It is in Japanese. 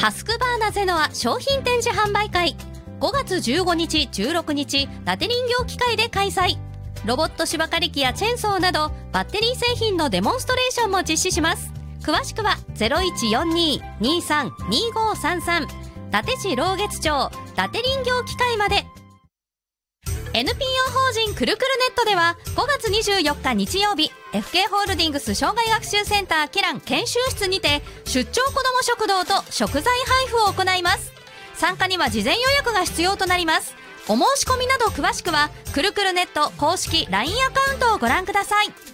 ハスクバーナゼノア商品展示販売会、5月15日16日伊達林業機械で開催。ロボット芝刈り機やチェーンソーなどバッテリー製品のデモンストレーションも実施します。詳しくは 0142-232533 伊達市老月町伊達林業機械まで。 NPO 法人くるくるネットでは5月24日日曜日、 FK ホールディングス障害学習センターキラン研修室にて出張子ども食堂と食材配布を行います。参加には事前予約が必要となります。お申し込みなど詳しくはくるくるネット公式 LINE アカウントをご覧ください。